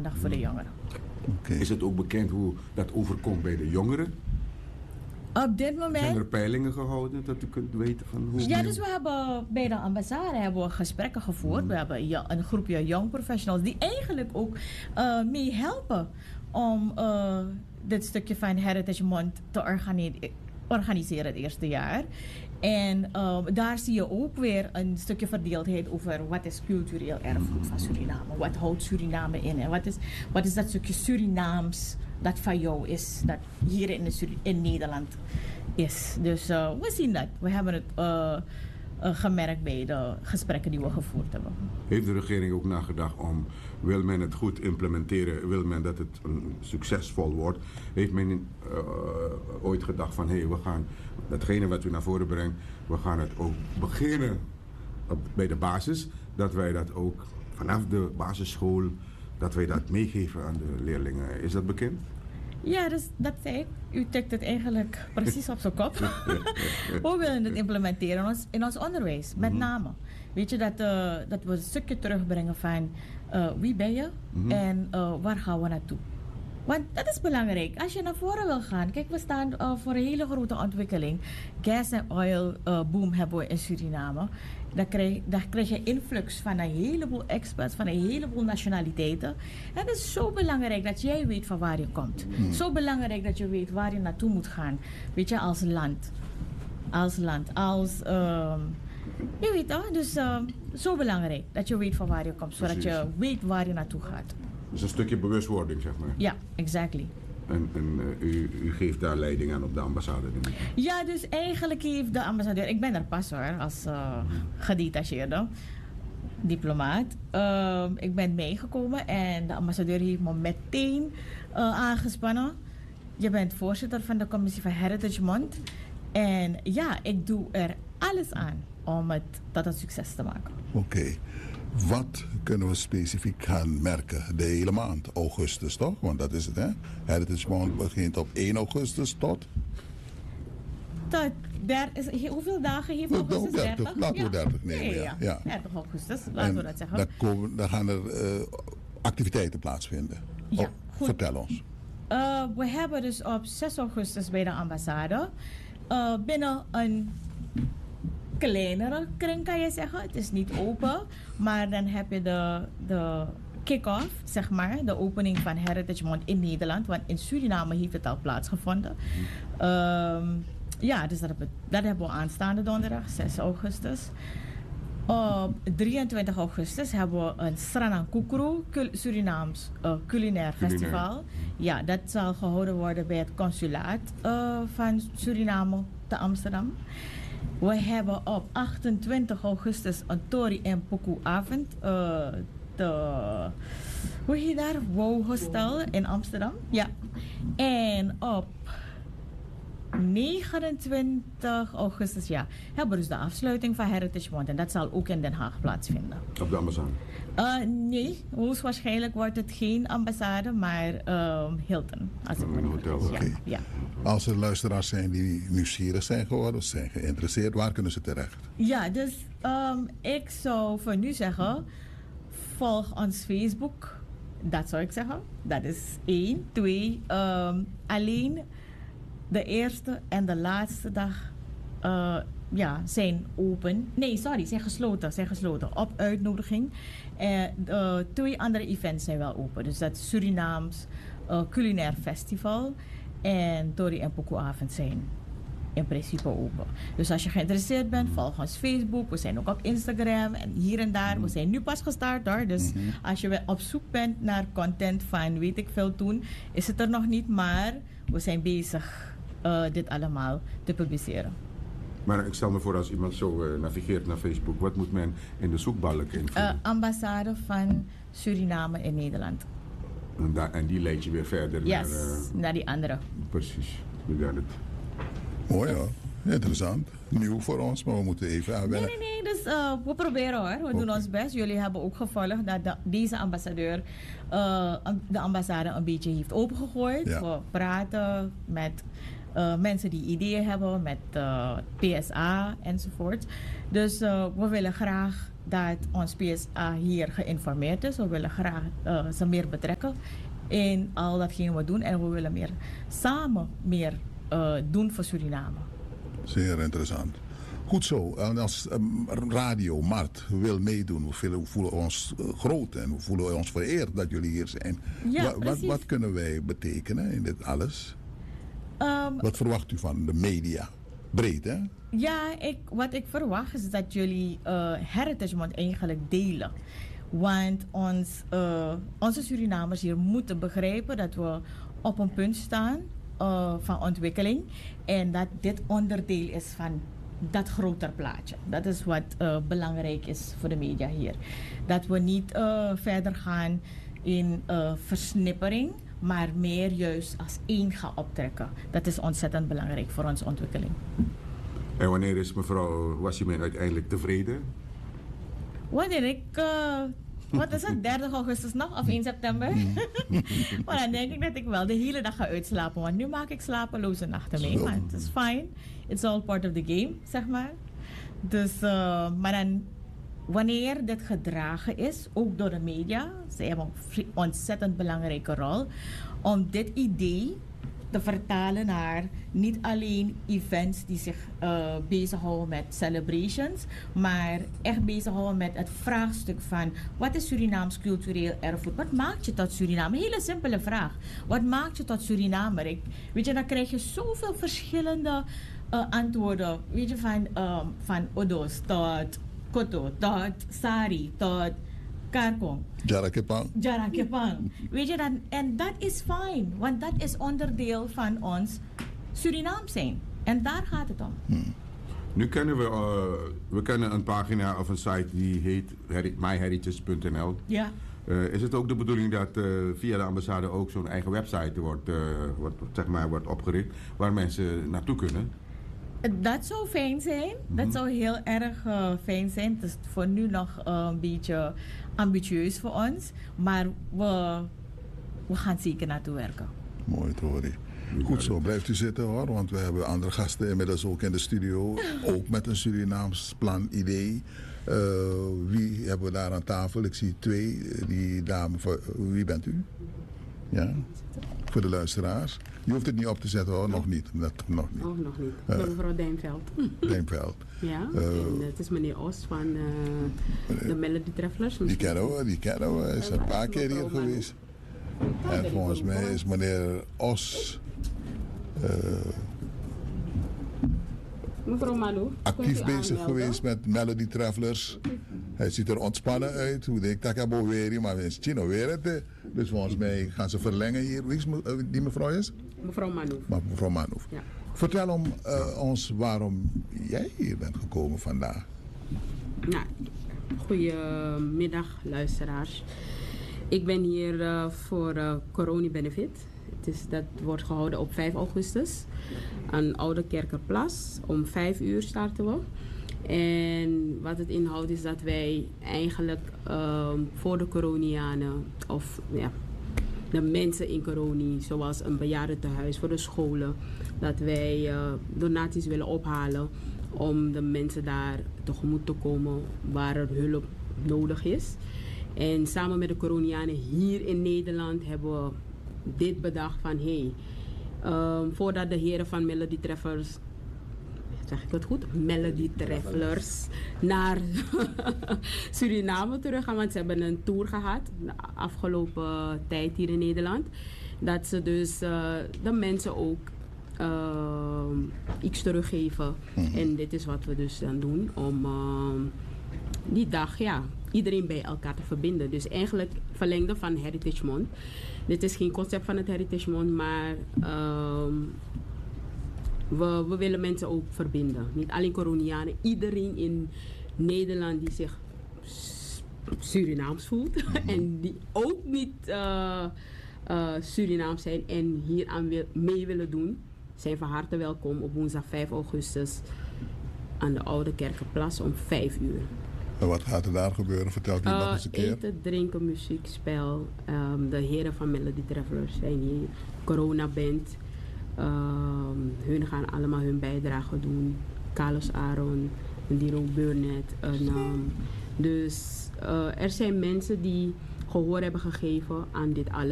aandacht voor de jongeren. Okay. Is het ook bekend hoe dat overkomt bij de jongeren? Op dit moment... Zijn er peilingen gehouden dat u kunt weten van hoe... Ja, dus we hebben bij de ambassade hebben we gesprekken gevoerd. We hebben een groepje young professionals die eigenlijk ook meehelpen om dit stukje van Heritage Month te organiseren het eerste jaar. En daar zie je ook weer een stukje verdeeldheid over wat is cultureel erfgoed van Suriname. Wat houdt Suriname in? En wat is dat stukje Surinaams dat van jou is, dat hier in Nederland is. Dus we zien dat. We hebben het gemerkt bij de gesprekken die we gevoerd hebben. Heeft de regering ook nagedacht om, wil men het goed implementeren, wil men dat het succesvol wordt, heeft men ooit gedacht van we gaan datgene wat u naar voren brengt, we gaan het ook beginnen bij de basis, dat wij dat ook vanaf de basisschool, dat wij dat meegeven aan de leerlingen. Is dat bekend? Ja, dus dat zei ik. U tikt het eigenlijk precies op zijn kop. We willen het implementeren in ons onderwijs, met name. Weet je, dat we een stukje terugbrengen van wie ben je en waar gaan we naartoe. Want dat is belangrijk. Als je naar voren wil gaan. Kijk, we staan voor een hele grote ontwikkeling. Gas en oil boom hebben we in Suriname. Daar krijg je influx van een heleboel experts, van een heleboel nationaliteiten. En het is zo belangrijk dat jij weet van waar je komt. Zo belangrijk dat je weet waar je naartoe moet gaan. Weet je, als land. Je weet toch? Dus zo belangrijk dat je weet van waar je komt. Zodat je weet waar je naartoe gaat. Dus een stukje bewustwording, zeg maar. Ja, exactly. En u geeft daar leiding aan op de ambassade? Ja, dus eigenlijk heeft de ambassadeur... Ik ben er pas hoor, als gedetacheerde diplomaat. Ik ben meegekomen en de ambassadeur heeft me meteen aangespannen. Je bent voorzitter van de commissie van Heritage Month. En ja, ik doe er alles aan om het tot een succes te maken. Oké. Wat kunnen we specifiek gaan merken de hele maand? Augustus toch? Want dat is het, hè? Heritage Month begint op 1 augustus tot? Hoeveel dagen heeft augustus? 30. Laten we 30 nemen, ja. 30 augustus, laten we dat zeggen. Dan gaan er activiteiten plaatsvinden. Ja, goed. Vertel ons. We hebben dus op 6 augustus bij de ambassade binnen een kleinere kring, kan je zeggen. Het is niet open, maar dan heb je de kick-off, zeg maar, de opening van Heritage Month in Nederland, want in Suriname heeft het al plaatsgevonden. Ja, dus dat hebben we aanstaande donderdag, 6 augustus. Op 23 augustus hebben we een Sranang Kukru, Surinaams culinair festival. Ja, dat zal gehouden worden bij het consulaat van Suriname te Amsterdam. We hebben op 28 augustus een Tori en Poku avond. Hoe heet daar? Wow Hostel in Amsterdam. Ja. En op 29 augustus, hebben we dus de afsluiting van Heritage Month. En dat zal ook in Den Haag plaatsvinden. Op de ambassade? Nee, hoogstwaarschijnlijk wordt het geen ambassade, maar Hilton. Als ik me niet vergis. Ja. Als er luisteraars zijn die nieuwsgierig zijn geworden, of zijn geïnteresseerd, waar kunnen ze terecht? Ja, dus ik zou voor nu zeggen, volg ons Facebook. Dat zou ik zeggen. Dat is 1. 2, alleen de eerste en de laatste dag zijn open. Nee, sorry, zijn gesloten. Op uitnodiging. 2 andere events zijn wel open. Dus dat is Surinaams culinair festival en Tori en Poku avond zijn in principe open. Dus als je geïnteresseerd bent, volg ons Facebook. We zijn ook op Instagram en hier en daar. We zijn nu pas gestart hoor. Dus als je op zoek bent naar content van weet ik veel toen, is het er nog niet. Maar we zijn bezig dit allemaal te publiceren. Maar ik stel me voor als iemand zo navigeert naar Facebook, wat moet men in de zoekbalk invullen? Ambassade van Suriname in Nederland. En die leidt je weer verder naar die andere. Precies, we got it. Mooi hoor, interessant. Nieuw voor ons, maar we moeten even aanwennen. Nee, dus we proberen hoor. We doen ons best. Jullie hebben ook gevolgd dat deze ambassadeur de ambassade een beetje heeft opengegooid. We praten met mensen die ideeën hebben met PSA enzovoort. Dus we willen graag dat ons PSA hier geïnformeerd is. We willen graag ze meer betrekken in al datgene wat we doen. En we willen samen meer doen voor Suriname. Zeer interessant. Goed zo. En als Radio Mart wil meedoen, we voelen ons groot en we voelen ons vereerd dat jullie hier zijn. Ja, wat kunnen wij betekenen in dit alles? Wat verwacht u van de media? Breed, hè? Ja, wat ik verwacht is dat jullie Heritage Month eigenlijk delen. Want onze Surinamers hier moeten begrijpen dat we op een punt staan van ontwikkeling. En dat dit onderdeel is van dat groter plaatje. Dat is wat belangrijk is voor de media hier. Dat we niet verder gaan in versnippering, maar meer juist als één gaan optrekken. Dat is ontzettend belangrijk voor onze ontwikkeling. En wanneer is mevrouw Wassiman uiteindelijk tevreden? Wanneer ik... wat is het? 30 augustus nog? Of 1 september? Maar dan denk ik dat ik wel de hele dag ga uitslapen. Want nu maak ik slapeloze nachten mee. Maar het is fine. It's all part of the game, zeg maar. Dus, maar dan... Wanneer dit gedragen is, ook door de media, zij hebben een ontzettend belangrijke rol om dit idee te vertalen naar niet alleen events die zich bezighouden met celebrations, maar echt bezighouden met het vraagstuk van wat is Surinaams cultureel erfgoed? Wat maakt je tot Suriname? Een hele simpele vraag. Wat maakt je tot Surinamer? Weet je, dan krijg je zoveel verschillende antwoorden. Weet je, van Odos tot Koto, tot Sari, tot Karkong. Jarakepang. Weet je dan, en dat is fijn, want dat is onderdeel van ons Surinaam zijn. En daar gaat het om. Nu kennen we kennen een pagina of een site die heet myheritage.nl. Ja. Is het ook de bedoeling dat via de ambassade ook zo'n eigen website wordt opgericht waar mensen naartoe kunnen? Dat zou fijn zijn. Dat zou heel erg fijn zijn. Het is voor nu nog een beetje ambitieus voor ons. Maar we gaan zeker naartoe werken. Mooi, Tori. Goed zo, blijft u zitten hoor. Want we hebben andere gasten inmiddels ook in de studio. Ook met een Surinaams plan, idee. Wie hebben we daar aan tafel? Ik zie 2. Die dame, wie bent u? Ja, voor de luisteraars. Je hoeft het niet op te zetten hoor, nog niet. Nog niet. Oh, nog niet. Ik ben mevrouw Dijnveld. Dijnveld. Ja, en het is meneer Os van de Melody Travelers. Die kennen we. Hij is een paar keer hier geweest. En volgens mij is meneer Os mevrouw Manu, actief bezig geweest met Melody Travelers. Hij ziet er ontspannen uit. Hoe denk ik dat ik heb weer, maar in Chino weer het. Dus volgens mij gaan ze verlengen hier. Wie is die mevrouw is? Mevrouw Manu. Mevrouw Manu. Ja. Vertel ons waarom jij hier bent gekomen vandaag. Nou, goedemiddag luisteraars. Ik ben hier voor Corona Benefit. Dat wordt gehouden op 5 augustus aan Oude Kerkerplas. Om 5 uur starten we. En wat het inhoudt is dat wij eigenlijk voor de Coronianen of ja, de mensen in Coroni, zoals een bejaardentehuis voor de scholen, dat wij donaties willen ophalen om de mensen daar tegemoet te komen waar er hulp nodig is. En samen met de Coronianen hier in Nederland hebben we dit bedacht van voordat de heren van Melody Travelers, zeg ik het goed? Melody Travelers naar Suriname terug gaan, want ze hebben een tour gehad de afgelopen tijd hier in Nederland. Dat ze dus de mensen ook iets teruggeven. En dit is wat we dus dan doen om die dag iedereen bij elkaar te verbinden. Dus eigenlijk verlengde van Heritage Month. Dit is geen concept van het Heritage Month, maar we willen mensen ook verbinden. Niet alleen Coronianen, iedereen in Nederland die zich Surinaams voelt en die ook niet Surinaams zijn en hier aan mee willen doen, zijn van harte welkom op woensdag 5 augustus aan de Oude Kerkenplas om 5 uur. En wat gaat er daar gebeuren? Vertelt u nog eens een keer. Eten, drinken, muziek, spel. De heren van Melody Travelers zijn hier. Corona Band. Hun gaan allemaal hun bijdrage doen. Carlos Aaron, Diro Burnett. Dus er zijn mensen die gehoor hebben gegeven aan dit alles.